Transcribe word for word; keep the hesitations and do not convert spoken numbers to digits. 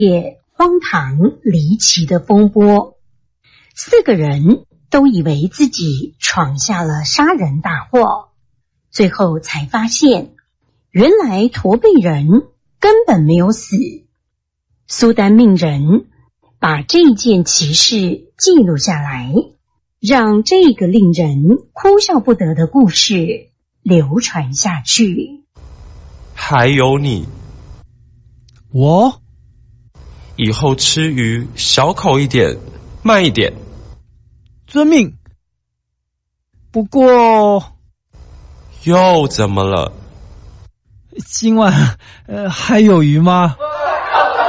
也荒唐离奇的风波。四个人都以为自己闯下了杀人大祸，最后才发现，原来驼背人根本没有死。苏丹命人把这件奇事记录下来，让这个令人哭笑不得的故事流传下去。 还有你， 我以后吃鱼小口一点，慢一点。 遵命。不过又怎么了？ 今晚呃还有鱼吗？